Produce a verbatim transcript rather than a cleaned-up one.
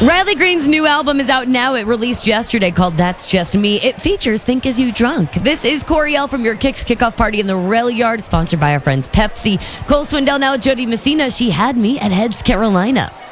Riley Green's new album is out now. It released yesterday called That's Just Me. It features Think As You Drunk. This is Coriel from your Kicks Kickoff Party in the Rail Yard, sponsored by our friends Pepsi. Cole Swindell now, Jody Messina. She had me at Heads, Carolina.